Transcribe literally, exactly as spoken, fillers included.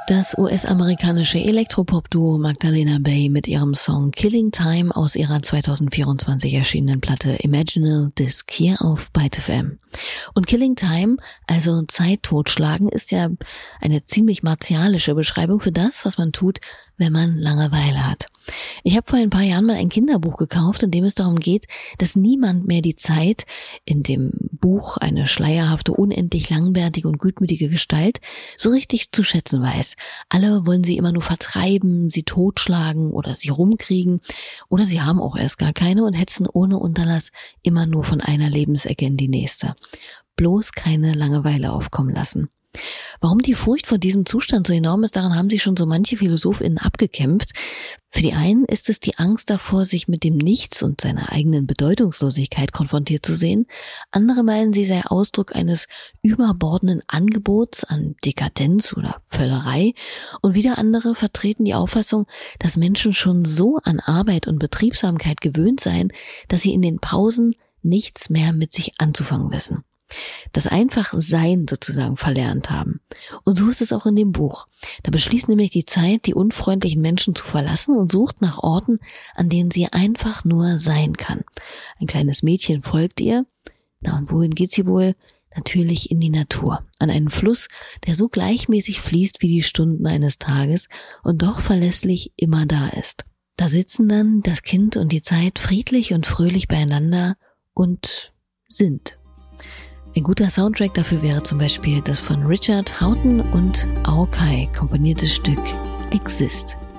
Das U S-amerikanische Elektropop-Duo Magdalena Bay mit ihrem Song Killing Time aus ihrer zwanzig vierundzwanzig erschienenen Platte Imaginal Disc hier auf Byte F M. Und Killing Time, also Zeit totschlagen, ist ja eine ziemlich martialische Beschreibung für das, was man tut, wenn man Langeweile hat. Ich habe vor ein paar Jahren mal ein Kinderbuch gekauft, in dem es darum geht, dass niemand mehr die Zeit, in dem Buch eine schleierhafte, unendlich langwärtige und gutmütige Gestalt, so richtig zu schätzen weiß. Alle wollen sie immer nur vertreiben, sie totschlagen oder sie rumkriegen oder sie haben auch erst gar keine und hetzen ohne Unterlass immer nur von einer Lebensecke in die nächste. Bloß keine Langeweile aufkommen lassen. Warum die Furcht vor diesem Zustand so enorm ist, daran haben sich schon so manche PhilosophInnen abgekämpft. Für die einen ist es die Angst davor, sich mit dem Nichts und seiner eigenen Bedeutungslosigkeit konfrontiert zu sehen. Andere meinen, sie sei Ausdruck eines überbordenden Angebots an Dekadenz oder Völlerei. Und wieder andere vertreten die Auffassung, dass Menschen schon so an Arbeit und Betriebsamkeit gewöhnt seien, dass sie in den Pausen nichts mehr mit sich anzufangen wissen. Das einfach Sein sozusagen verlernt haben. Und so ist es auch in dem Buch. Da beschließt nämlich die Zeit, die unfreundlichen Menschen zu verlassen und sucht nach Orten, an denen sie einfach nur sein kann. Ein kleines Mädchen folgt ihr. Na, und wohin geht sie wohl? Natürlich in die Natur. An einen Fluss, der so gleichmäßig fließt wie die Stunden eines Tages und doch verlässlich immer da ist. Da sitzen dann das Kind und die Zeit friedlich und fröhlich beieinander und sind. Ein guter Soundtrack dafür wäre zum Beispiel das von Richard Houghton und Aokai komponierte Stück Exist.